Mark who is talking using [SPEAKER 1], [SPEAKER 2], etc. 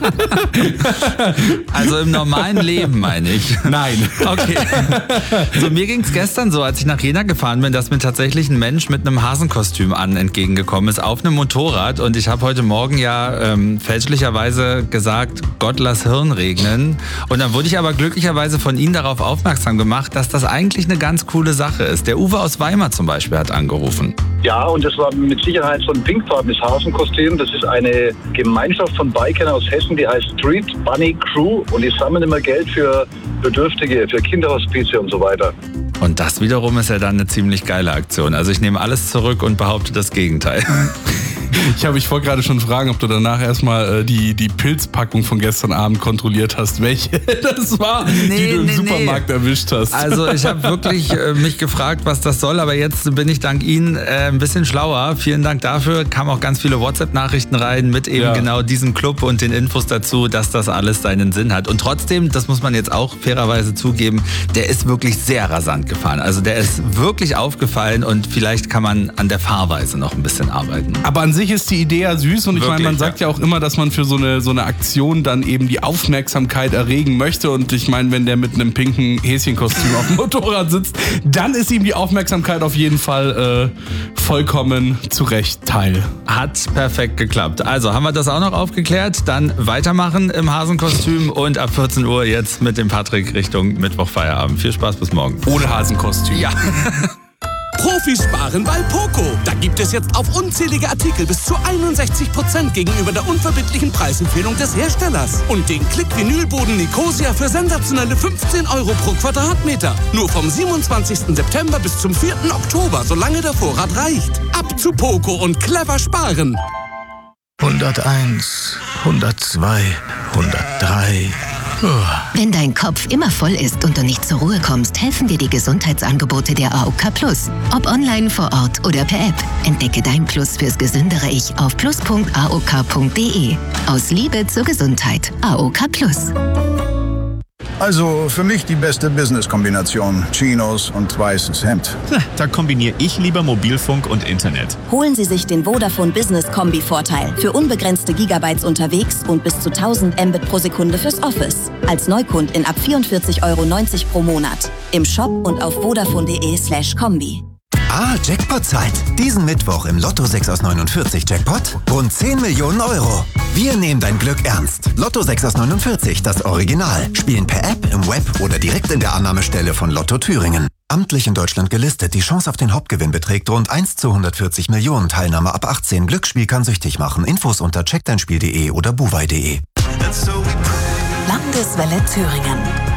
[SPEAKER 1] Also im normalen Leben, meine ich.
[SPEAKER 2] Nein.
[SPEAKER 1] Okay. So, mir ging es gestern so, als ich nach Jena gefahren bin, dass mir tatsächlich ein Mensch mit einem Hasenkostüm entgegengekommen ist, auf einem Motorrad. Und ich habe heute Morgen ja fälschlicherweise gesagt, Gott lass Hirn regnen. Und dann wurde ich aber glücklicherweise von Ihnen darauf aufmerksam gemacht, dass das eigentlich eine ganz coole Sache ist. Der Uwe aus Weimar zum Beispiel hat angerufen.
[SPEAKER 3] Ja, und das war mit Sicherheit so ein pinkfarbenes Hasenkostüm. Das ist eine Gemeinschaft von Bikern aus Hessen, die heißt Street Bunny Crew. Und die sammeln immer Geld für Bedürftige, für Kinderhospize und so weiter.
[SPEAKER 1] Und das wiederum ist ja dann eine ziemlich geile Aktion. Also ich nehme alles zurück und behaupte das Gegenteil.
[SPEAKER 2] Ich wollte gerade schon fragen, ob du danach erstmal die Pilzpackung von gestern Abend kontrolliert hast, welche das war, die du im Supermarkt erwischt hast.
[SPEAKER 1] Also ich habe wirklich mich gefragt, was das soll, aber jetzt bin ich dank Ihnen ein bisschen schlauer. Vielen Dank dafür. Kamen auch ganz viele WhatsApp-Nachrichten rein mit eben genau diesem Club und den Infos dazu, dass das alles seinen Sinn hat. Und trotzdem, das muss man jetzt auch fairerweise zugeben, der ist wirklich sehr rasant gefahren. Also der ist wirklich aufgefallen und vielleicht kann man an der Fahrweise noch ein bisschen arbeiten.
[SPEAKER 2] Aber an sich ist die Idee ja süß und ich meine, man sagt ja auch immer, dass man für so eine Aktion dann eben die Aufmerksamkeit erregen möchte und ich meine, wenn der mit einem pinken Häschenkostüm auf dem Motorrad sitzt, dann ist ihm die Aufmerksamkeit auf jeden Fall vollkommen zurecht teil.
[SPEAKER 1] Hat perfekt geklappt. Also haben wir das auch noch aufgeklärt, dann weitermachen im Hasenkostüm und ab 14 Uhr jetzt mit dem Patrick Richtung Mittwochfeierabend. Viel Spaß, bis morgen.
[SPEAKER 2] Ohne Hasenkostüm.
[SPEAKER 1] Ja.
[SPEAKER 4] Profis sparen bei Poco. Da gibt es jetzt auf unzählige Artikel bis zu 61% gegenüber der unverbindlichen Preisempfehlung des Herstellers. Und den Klick-Vinylboden Nicosia für sensationelle 15 € pro Quadratmeter. Nur vom 27. September bis zum 4. Oktober, solange der Vorrat reicht. Ab zu Poco und clever sparen.
[SPEAKER 5] 101, 102, 103...
[SPEAKER 6] Wenn dein Kopf immer voll ist und du nicht zur Ruhe kommst, helfen dir die Gesundheitsangebote der AOK Plus. Ob online, vor Ort oder per App. Entdecke dein Plus fürs gesündere Ich auf plus.aok.de. Aus Liebe zur Gesundheit. AOK Plus.
[SPEAKER 5] Also für mich die beste Business-Kombination. Chinos und weißes Hemd.
[SPEAKER 7] Da kombiniere ich lieber Mobilfunk und Internet.
[SPEAKER 8] Holen Sie sich den Vodafone Business Kombi-Vorteil. Für unbegrenzte Gigabytes unterwegs und bis zu 1000 Mbit pro Sekunde fürs Office. Als Neukundin ab 44,90 € pro Monat. Im Shop und auf vodafone.de/kombi.
[SPEAKER 9] Jackpot-Zeit. Diesen Mittwoch im Lotto 6 aus 49 Jackpot rund 10 Millionen €. Wir nehmen dein Glück ernst. Lotto 6 aus 49, das Original. Spielen per App, im Web oder direkt in der Annahmestelle von Lotto Thüringen. Amtlich in Deutschland gelistet. Die Chance auf den Hauptgewinn beträgt rund 1 zu 140 Millionen. Teilnahme ab 18. Glücksspiel kann süchtig machen. Infos unter checkdeinspiel.de oder buwei.de.
[SPEAKER 8] Landeswelle Thüringen.